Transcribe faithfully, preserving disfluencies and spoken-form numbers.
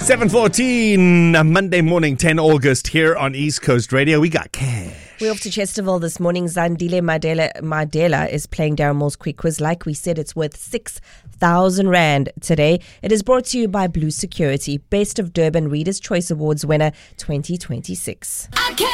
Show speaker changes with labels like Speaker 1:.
Speaker 1: seven fourteen, Monday morning, ten August, here on East Coast Radio. We got cash.
Speaker 2: We're off to Chesterville this morning. Zandile Madela, Madela is playing Darren Moore's Quick Quiz. Like we said, it's worth six thousand rand today. It is brought to you by Blue Security, Best of Durban Reader's Choice Awards winner twenty twenty-six.